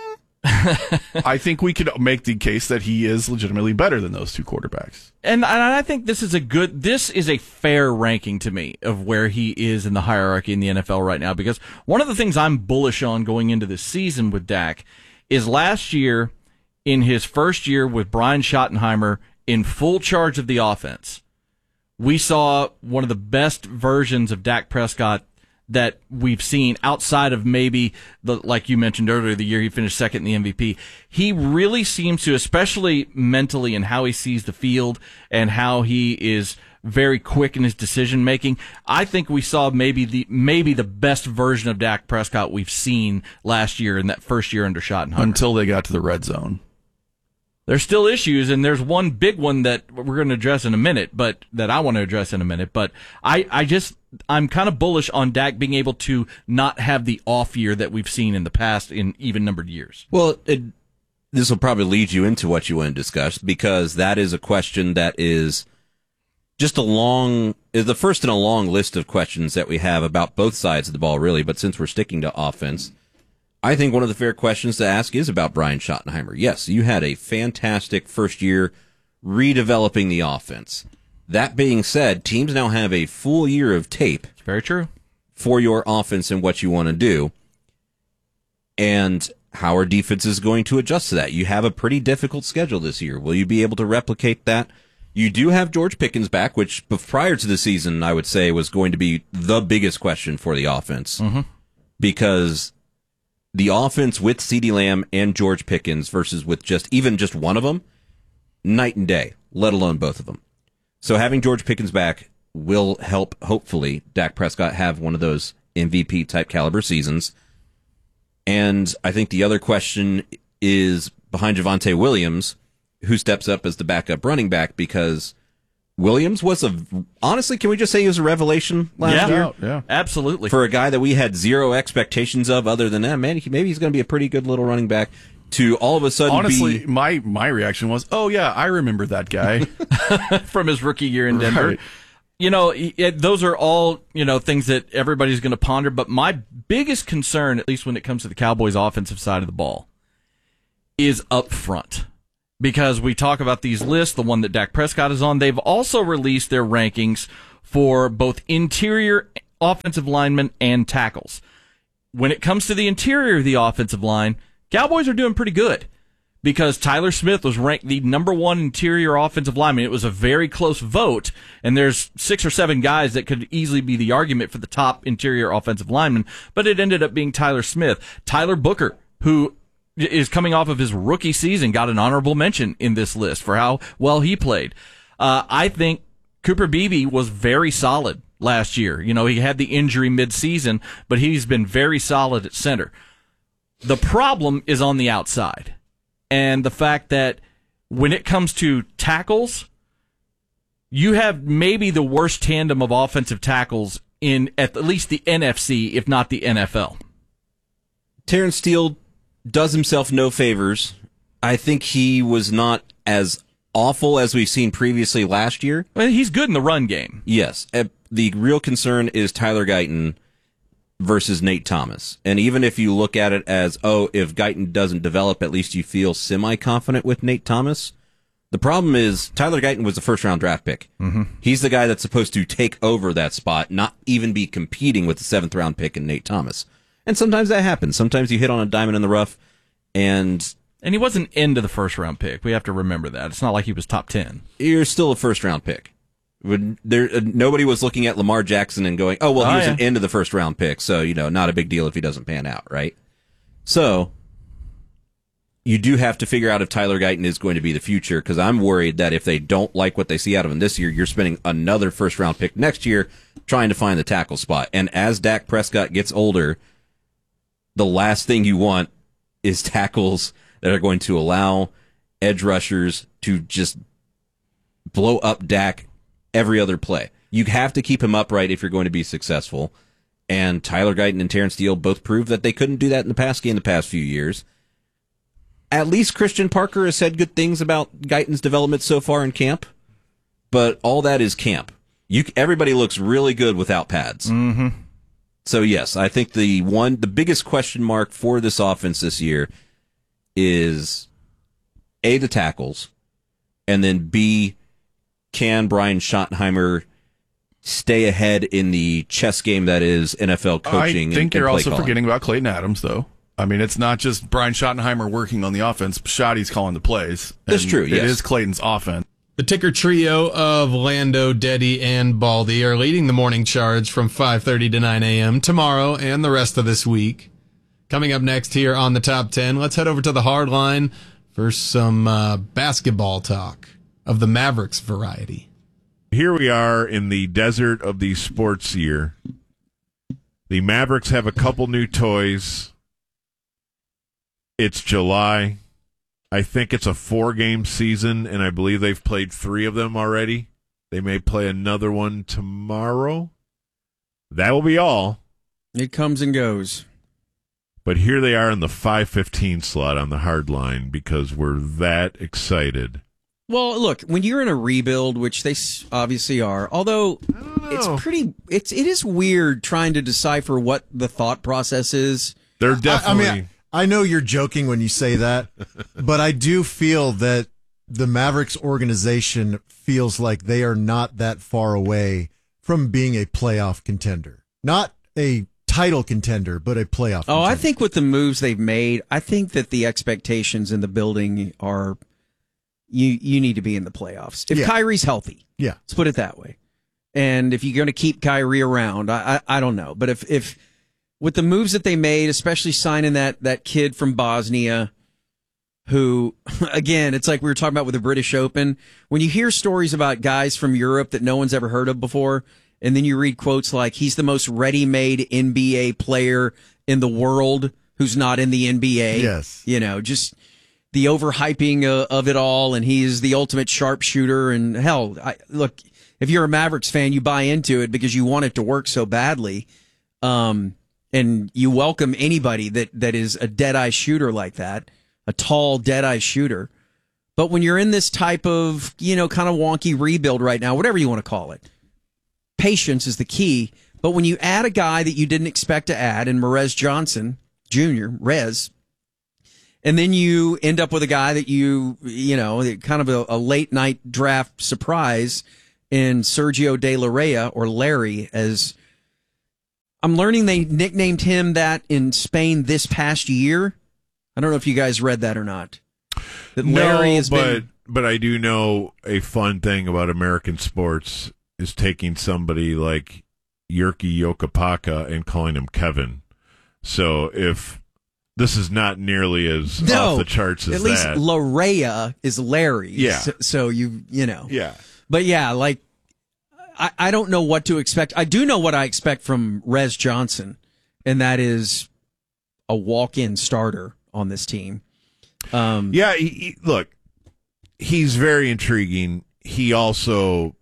I think we could make the case that he is legitimately better than those 2 quarterbacks. And I think this is a fair ranking to me of where he is in the hierarchy in the NFL right now, because one of the things I'm bullish on going into this season with Dak is last year, in his first year with Brian Schottenheimer in full charge of the offense, we saw one of the best versions of Dak Prescott that we've seen outside of maybe like you mentioned earlier, the year he finished second in the MVP. He really seems to, especially mentally and how he sees the field and how he is very quick in his decision making. I think we saw maybe the best version of Dak Prescott we've seen last year in that first year under Schottenheimer. Until they got to the red zone. There's still issues, and there's one big one that we're going to address in a minute, but that I want to address in a minute. But I'm kind of bullish on Dak being able to not have the off year that we've seen in the past in even numbered years. Well, this will probably lead you into what you want to discuss, because that is a question that is just the first in a long list of questions that we have about both sides of the ball, really. But since we're sticking to offense, I think one of the fair questions to ask is about Brian Schottenheimer. Yes, you had a fantastic first year redeveloping the offense. That being said, teams now have a full year of tape. It's very true. For your offense and what you want to do. And how are defenses going to adjust to that? You have a pretty difficult schedule this year. Will you be able to replicate that? You do have George Pickens back, which prior to the season, I would say, was going to be the biggest question for the offense. Because the offense with CeeDee Lamb and George Pickens versus with just one of them, night and day, let alone both of them. So having George Pickens back will help, hopefully, Dak Prescott have one of those MVP-type caliber seasons. And I think the other question is behind Javonte Williams, who steps up as the backup running back, because Williams was honestly, can we just say he was a revelation last year? Yeah, absolutely. For a guy that we had zero expectations of other than that, man, maybe he's going to be a pretty good little running back to all of a sudden honestly, my reaction was, oh yeah, I remember that guy. From his rookie year in Denver. Right. You know, those are all, things that everybody's going to ponder. But my biggest concern, at least when it comes to the Cowboys' offensive side of the ball, is up front. Because we talk about these lists, the one that Dak Prescott is on, they've also released their rankings for both interior offensive linemen and tackles. When it comes to the interior of the offensive line, Cowboys are doing pretty good. Because Tyler Smith was ranked the number one interior offensive lineman. It was a very close vote, and there's 6 or 7 guys that could easily be the argument for the top interior offensive lineman, but it ended up being Tyler Smith. Tyler Booker, who is coming off of his rookie season, got an honorable mention in this list for how well he played. I think Cooper Beebe was very solid last year. He had the injury mid-season, but he's been very solid at center. The problem is on the outside. And the fact that when it comes to tackles, you have maybe the worst tandem of offensive tackles in at least the NFC, if not the NFL. Terrence Steele does himself no favors. I think he was not as awful as we've seen previously last year. Well, he's good in the run game. Yes. The real concern is Tyler Guyton versus Nate Thomas. And even if you look at it as, if Guyton doesn't develop, at least you feel semi-confident with Nate Thomas. The problem is Tyler Guyton was a first-round draft pick. Mm-hmm. He's the guy that's supposed to take over that spot, not even be competing with the 7th-round pick in Nate Thomas. And sometimes that happens. Sometimes you hit on a diamond in the rough, and he wasn't into the first-round pick. We have to remember that. It's not like he was top 10. You're still a first-round pick. Nobody was looking at Lamar Jackson and going, he was an end of the first round pick, so not a big deal if he doesn't pan out, right? So you do have to figure out if Tyler Guyton is going to be the future, because I'm worried that if they don't like what they see out of him this year, you're spending another first round pick next year trying to find the tackle spot. And as Dak Prescott gets older, the last thing you want is tackles that are going to allow edge rushers to just blow up Dak every other play. You have to keep him upright if you're going to be successful. And Tyler Guyton and Terrence Steele both proved that they couldn't do that in the pass game the past few years. At least Christian Parker has said good things about Guyton's development so far in camp. But all that is camp. Everybody looks really good without pads. Mm-hmm. So yes, I think the biggest question mark for this offense this year is A, the tackles, and then B, can Brian Schottenheimer stay ahead in the chess game that is NFL coaching? I think you're also calling. forgetting about Clayton Adams, though. I mean, it's not just Brian Schottenheimer working on the offense. Schotty's calling the plays. That's true, yes. It is Clayton's offense. The ticker trio of Lando, Deddy, and Baldy are leading the morning charge from 5:30 to 9 a.m. tomorrow and the rest of this week. Coming up next here on the Top 10, let's head over to the hard line for some basketball talk of the Mavericks variety. Here we are in the desert of the sports year. The Mavericks have a couple new toys. It's July. I think it's a 4-game season, and I believe they've played 3 of them already. They may play another one tomorrow. That will be all. It comes and goes. But here they are in the 5:15 slot on the hard line because we're that excited. Well, look, when you're in a rebuild, which they obviously are, although it is weird trying to decipher what the thought process is. They're definitely... I know you're joking when you say that, but I do feel that the Mavericks organization feels like they are not that far away from being a playoff contender. Not a title contender, but a playoff contender. I think with the moves they've made, I think that the expectations in the building are you need to be in the playoffs. If Kyrie's healthy, let's put it that way. And if you're going to keep Kyrie around, I don't know. But if with the moves that they made, especially signing that kid from Bosnia, who, again, it's like we were talking about with the British Open. When you hear stories about guys from Europe that no one's ever heard of before, and then you read quotes like, he's the most ready-made NBA player in the world who's not in the NBA. Yes. Just the overhyping of it all, and he's the ultimate sharpshooter. And hell, look, if you're a Mavericks fan, you buy into it because you want it to work so badly, and you welcome anybody that is a dead-eye shooter like that, a tall dead-eye shooter. But when you're in this type of, kind of wonky rebuild right now, whatever you want to call it, patience is the key. But when you add a guy that you didn't expect to add, in Merez Johnson Jr., Rez, and then you end up with a guy that kind of a late night draft surprise in Sergio De La Rey, or Larry, as I'm learning they nicknamed him that in Spain this past year. I don't know if you guys read that or not. That Larry has been... but I do know a fun thing about American sports is taking somebody like Jyrki Jokipaka and calling him Kevin. So if this is not nearly as off the charts as that. At least Larea is Larry. Yeah. So you know. Yeah. But yeah, like, I don't know what to expect. I do know what I expect from Rez Johnson, and that is a walk-in starter on this team. Yeah, look, he's very intriguing. He also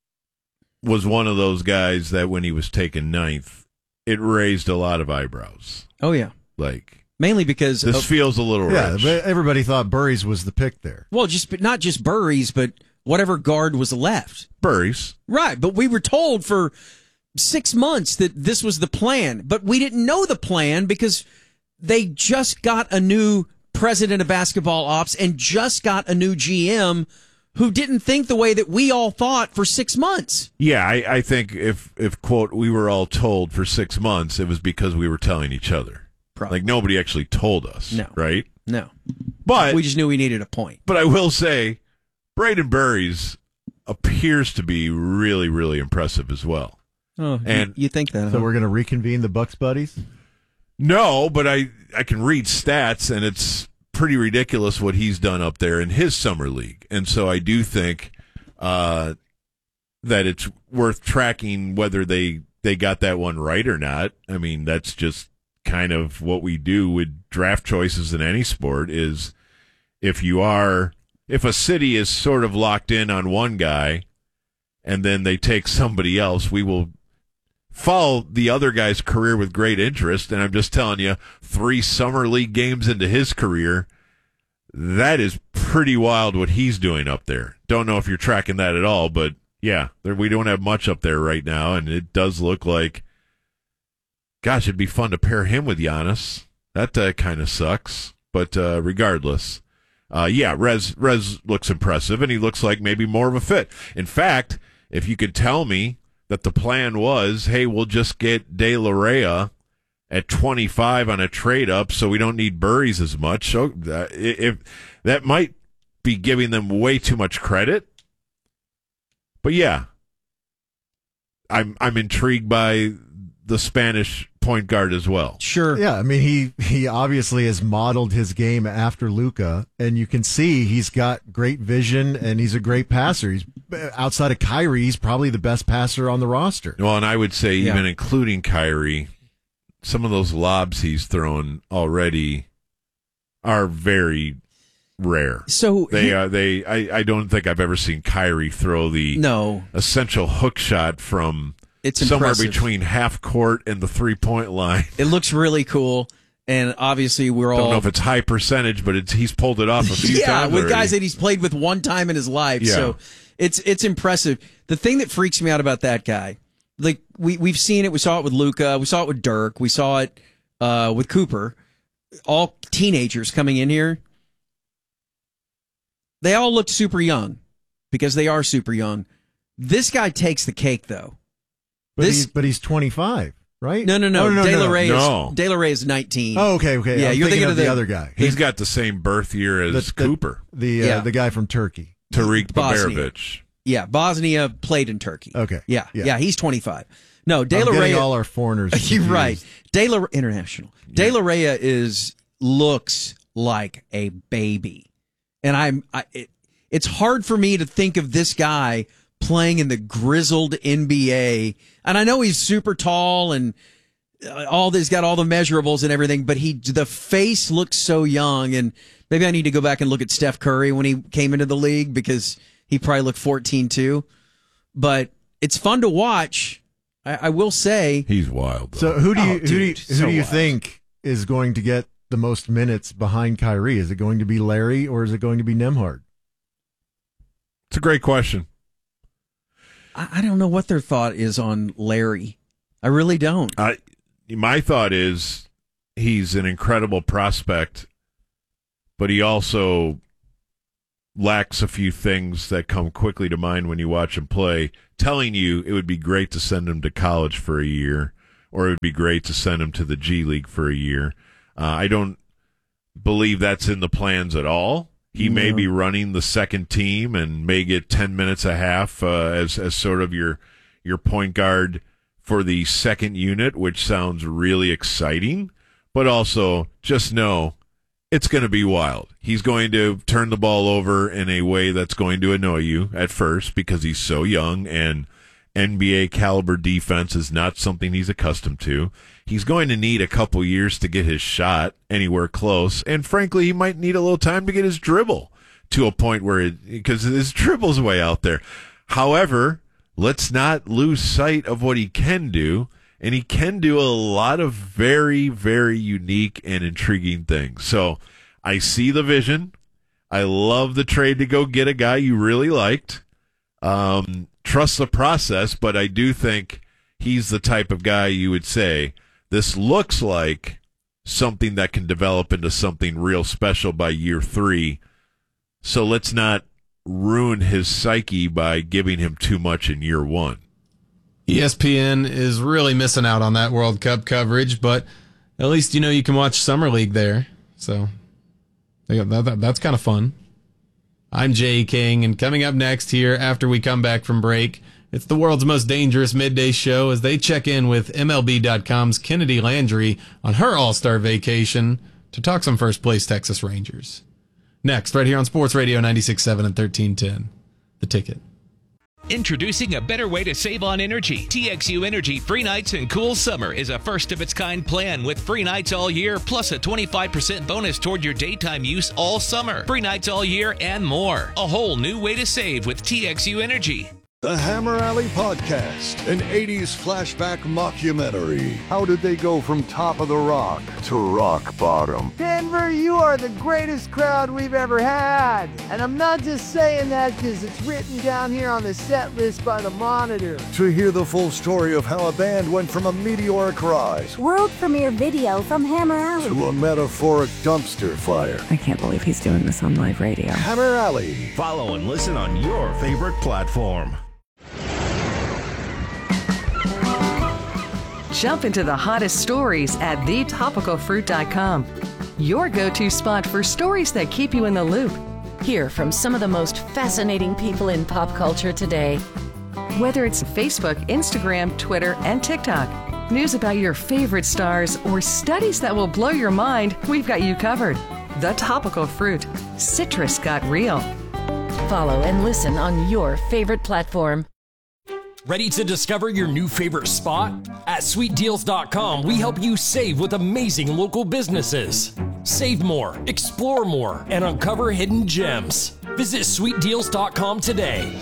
was one of those guys that when he was taken ninth, it raised a lot of eyebrows. Oh, yeah. Like, mainly because this feels a little rich. Yeah, everybody thought Burries was the pick there. Well, not just Burries, but whatever guard was left. Burries. Right, but we were told for 6 months that this was the plan, but we didn't know the plan because they just got a new president of basketball ops and just got a new GM who didn't think the way that we all thought for 6 months. Yeah, I think if quote, we were all told for 6 months, it was because we were telling each other. Probably. Like, nobody actually told us. No. Right? No. But we just knew we needed a point. But I will say, Braden Burries appears to be really, really impressive as well. Oh, and you think that? So we're going to reconvene the Bucks buddies? No, but I can read stats, and it's pretty ridiculous what he's done up there in his summer league. And so I do think that it's worth tracking whether they got that one right or not. I mean, that's just kind of what we do with draft choices in any sport is if a city is sort of locked in on one guy and then they take somebody else, we will follow the other guy's career with great interest. And I'm just telling you, 3 summer league games into his career, that is pretty wild what he's doing up there. Don't know if you're tracking that at all, but yeah, we don't have much up there right now. And it does look like, gosh, it'd be fun to pair him with Giannis. That kind of sucks. But regardless, yeah, Rez looks impressive, and he looks like maybe more of a fit. In fact, if you could tell me that the plan was, hey, we'll just get De La Rey at 25 on a trade-up so we don't need Burries as much. So if that might be giving them way too much credit. But yeah, I'm intrigued by the Spanish point guard as well. Sure. Yeah, I mean, he obviously has modeled his game after Luka, and you can see he's got great vision, and he's a great passer. He's outside of Kyrie, he's probably the best passer on the roster. Well, and I would say even including Kyrie, some of those lobs he's thrown already are very rare. So I don't think I've ever seen Kyrie throw the essential hook shot from somewhere between half court and the 3-point line. It looks really cool, and obviously don't know if it's high percentage, but he's pulled it off a few times. Yeah, with already. Guys that he's played with one time in his life. Yeah. So it's impressive. The thing that freaks me out about that guy, like we've seen it. We saw it with Luka. We saw it with Dirk. We saw it with Cooper. All teenagers coming in here. They all look super young because they are super young. This guy takes the cake, though. But he's 25, right? No. De La Rey is 19. Oh, okay. Yeah, you're thinking of the other guy. He's got the same birth year as Cooper. The guy from Turkey. Tariq Baberovic. Yeah, Bosnia played in Turkey. Okay. Yeah, he's 25. No, De La Rey. All our foreigners. You're right. International. De La Rey looks like a baby. And it's hard for me to think of this guy playing in the grizzled NBA. And I know he's super tall and He's got all the measurables and everything, but the face looks so young. And maybe I need to go back and look at Steph Curry when he came into the league, because he probably looked 14 too. But it's fun to watch. I will say he's wild, though. So who do you think is going to get the most minutes behind Kyrie? Is it going to be Larry or is it going to be Nembhard? It's a great question. I don't know what their thought is on Larry. I really don't. My thought is he's an incredible prospect, but he also lacks a few things that come quickly to mind when you watch him play, telling you it would be great to send him to college for a year, or it would be great to send him to the G League for a year. I don't believe that's in the plans at all. He may be running the second team and may get 10 minutes a half as sort of your point guard for the second unit, which sounds really exciting, but also just know it's going to be wild. He's going to turn the ball over in a way that's going to annoy you at first because he's so young, and NBA caliber defense is not something he's accustomed to. He's going to need a couple years to get his shot anywhere close, and frankly, he might need a little time to get his dribble to a point where because his dribble's way out there. However, let's not lose sight of what he can do. And he can do a lot of very, very unique and intriguing things. So I see the vision. I love the trade to go get a guy you really liked. Trust the process, but I do think he's the type of guy you would say, this looks like something that can develop into something real special by year 3. So let's not ruin his psyche by giving him too much in year 1. ESPN is really missing out on that World Cup coverage, but at least you can watch Summer League there. So that's kind of fun. I'm Jay King, and coming up next here after we come back from break, it's the world's most dangerous midday show as they check in with MLB.com's Kennedy Landry on her All-Star vacation to talk some first-place Texas Rangers. Next, right here on Sports Radio 96.7 and 1310, The Ticket. Introducing a better way to save on energy. TXU Energy Free Nights and Cool Summer is a first-of-its-kind plan with free nights all year, plus a 25% bonus toward your daytime use all summer. Free nights all year and more. A whole new way to save with TXU Energy. The Hammer Alley Podcast, an 80s flashback mockumentary. How did they go from top of the rock to rock bottom? Denver, you are the greatest crowd we've ever had. And I'm not just saying that because it's written down here on the set list by the Monitor. To hear the full story of how a band went from a meteoric rise, world premiere video from Hammer Alley, to a metaphoric dumpster fire. I can't believe he's doing this on live radio. Hammer Alley. Follow and listen on your favorite platform. Jump into the hottest stories at thetopicalfruit.com. Your go-to spot for stories that keep you in the loop. Hear from some of the most fascinating people in pop culture today. Whether it's Facebook, Instagram, Twitter, and TikTok, news about your favorite stars, or studies that will blow your mind, we've got you covered. The Topical Fruit. Citrus got real. Follow and listen on your favorite platform. Ready to discover your new favorite spot? At SweetDeals.com, we help you save with amazing local businesses. Save more, explore more, and uncover hidden gems. Visit SweetDeals.com today.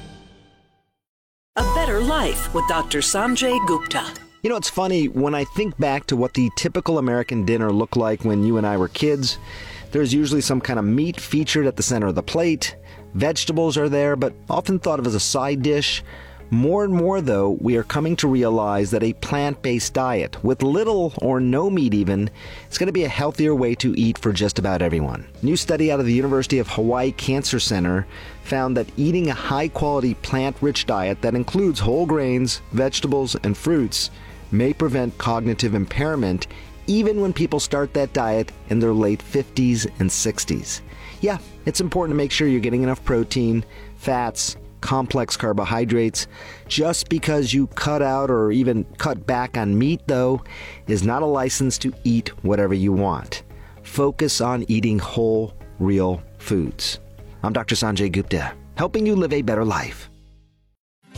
A Better Life with Dr. Sanjay Gupta. You know, it's funny, when I think back to what the typical American dinner looked like when you and I were kids, there's usually some kind of meat featured at the center of the plate. Vegetables are there, but often thought of as a side dish. More and more, though, we are coming to realize that a plant-based diet, with little or no meat even, is going to be a healthier way to eat for just about everyone. A new study out of the University of Hawaii Cancer Center found that eating a high-quality plant-rich diet that includes whole grains, vegetables, and fruits may prevent cognitive impairment even when people start that diet in their late 50s and 60s. Yeah, it's important to make sure you're getting enough protein, fats, complex carbohydrates. Just because you cut out or even cut back on meat, though, is not a license to eat whatever you want. Focus on eating whole, real foods. I'm Dr. Sanjay Gupta, helping you live a better life.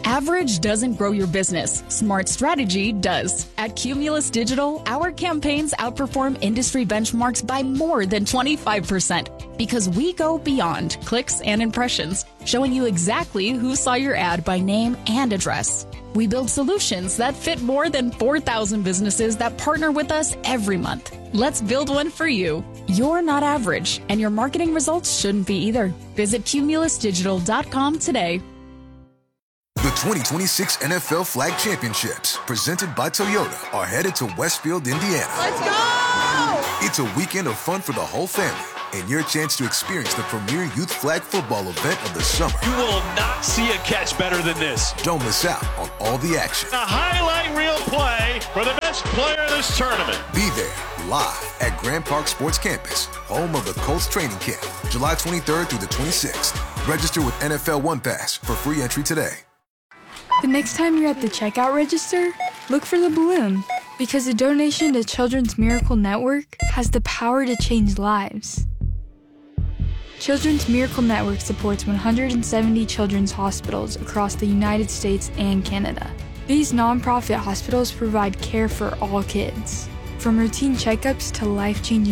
Average doesn't grow your business. Smart strategy does. At Cumulus Digital, our campaigns outperform industry benchmarks by more than 25% because we go beyond clicks and impressions, showing you exactly who saw your ad by name and address. We build solutions that fit more than 4,000 businesses that partner with us every month. Let's build one for you. You're not average, and your marketing results shouldn't be either. Visit cumulusdigital.com today. The 2026 NFL Flag Championships, presented by Toyota, are headed to Westfield, Indiana. Let's go! It's a weekend of fun for the whole family, and your chance to experience the premier youth flag football event of the summer. You will not see a catch better than this. Don't miss out on all the action. A highlight reel play for the best player of this tournament. Be there, live at Grand Park Sports Campus, home of the Colts training camp, July 23rd through the 26th. Register with NFL One Pass for free entry today. The next time you're at the checkout register, look for the balloon, because a donation to Children's Miracle Network has the power to change lives. Children's Miracle Network supports 170 children's hospitals across the United States and Canada. These nonprofit hospitals provide care for all kids, from routine checkups to life-changing